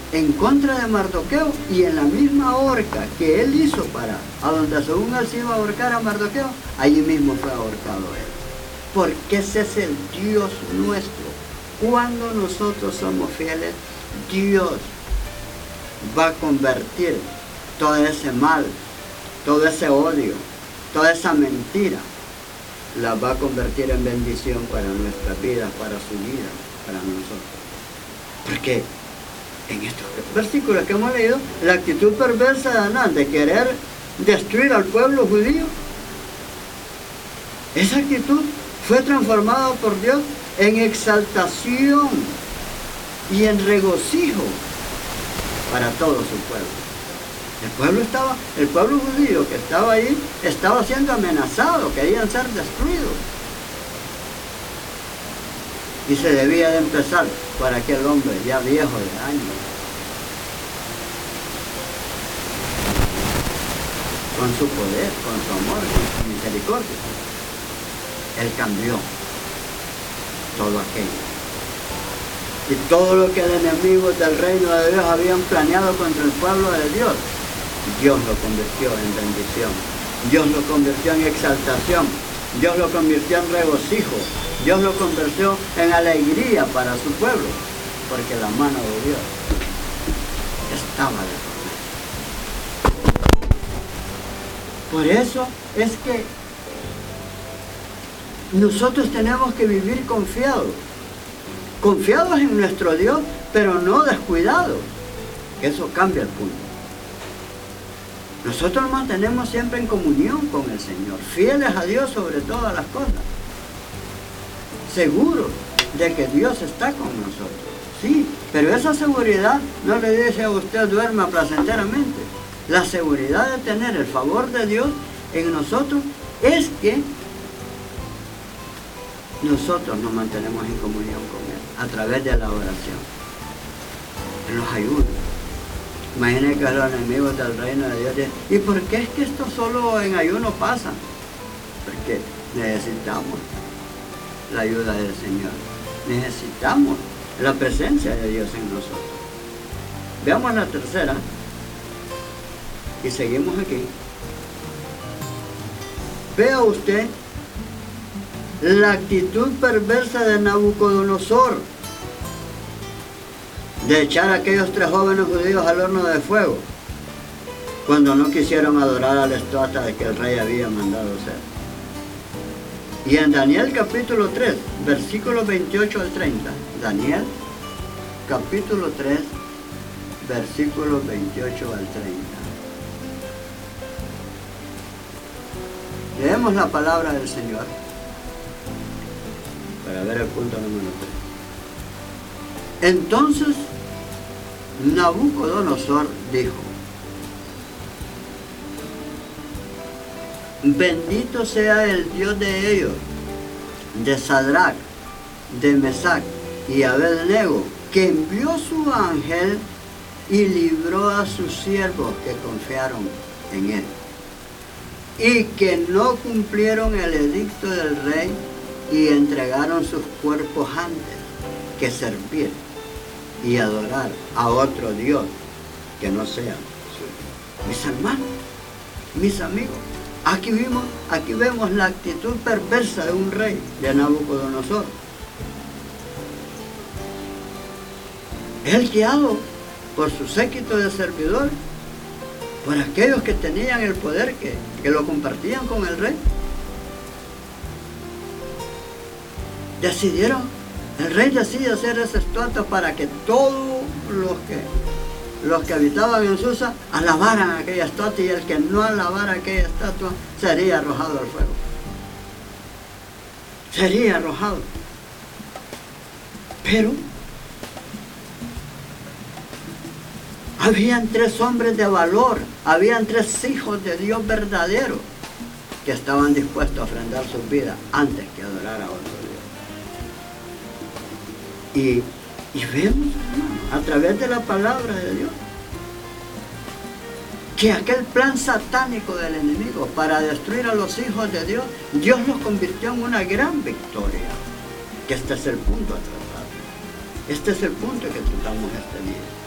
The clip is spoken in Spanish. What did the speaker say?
en contra de Mardoqueo, y en la misma horca que él hizo a donde según él se iba a ahorcar a Mardoqueo, allí mismo fue ahorcado él. Porque ese es el Dios nuestro. Cuando nosotros somos fieles, Dios va a convertir todo ese mal, todo ese odio, toda esa mentira, la va a convertir en bendición para nuestras vidas, para su vida, para nosotros. Porque en estos versículos que hemos leído, la actitud perversa de Anán de querer destruir al pueblo judío, esa actitud fue transformada por Dios en exaltación y en regocijo para todo su pueblo. El pueblo judío que estaba ahí estaba siendo amenazado, querían ser destruidos. Y se debía de empezar por aquel hombre ya viejo de años, con su poder, con su amor, con su misericordia. Él cambió todo aquello. Y todo lo que los enemigos del reino de Dios habían planeado contra el pueblo de Dios, Dios lo convirtió en bendición. Dios lo convirtió en exaltación. Dios lo convirtió en regocijo. Dios lo convirtió en alegría para su pueblo, porque la mano de Dios estaba de por medio. Por eso es que nosotros tenemos que vivir confiados en nuestro Dios, pero no descuidados. Eso cambia el punto. Nosotros nos mantenemos siempre en comunión con el Señor, fieles a Dios sobre todas las cosas, seguros de que Dios está con nosotros. Sí, pero esa seguridad no le dice a usted duerma placenteramente. La seguridad de tener el favor de Dios en nosotros es que nosotros nos mantenemos en comunión con Él a través de la oración, en los ayunos. Imaginen que los enemigos del reino de Dios dicen, ¿y por qué es que esto solo en ayuno pasa? Porque necesitamos la ayuda del Señor. Necesitamos la presencia de Dios en nosotros. Veamos la tercera y seguimos aquí. Vea usted la actitud perversa de Nabucodonosor de echar a aquellos 3 jóvenes judíos al horno de fuego cuando no quisieron adorar a la estatua de que el rey había mandado hacer. Y en Daniel capítulo 3, versículos 28 al 30, Daniel capítulo 3, versículos 28 al 30. Leemos la palabra del Señor para ver el punto número 3. Entonces Nabucodonosor dijo, bendito sea el Dios de ellos, de Sadrach, de Mesac y Abednego, que envió su ángel y libró a sus siervos que confiaron en él, y que no cumplieron el edicto del rey y entregaron sus cuerpos antes que servir y adorar a otro Dios que no sea suyo. Mis hermanos, mis amigos, aquí vemos la actitud perversa de un rey, de Nabucodonosor. Él guiado por su séquito de servidores, por aquellos que tenían el poder, que lo compartían con el rey, el rey decide hacer esa estatua para que todos los que habitaban en Susa alabaran aquella estatua, y el que no alabara aquella estatua sería arrojado al fuego. Sería arrojado. Pero habían 3 hombres de valor, habían 3 hijos de Dios verdadero que estaban dispuestos a ofrendar sus vidas antes que adorar a otro Dios. Y vemos, hermano, a través de la palabra de Dios, que aquel plan satánico del enemigo para destruir a los hijos de Dios, Dios los convirtió en una gran victoria. Que este es el punto a tratar. Este es el punto que tratamos este día.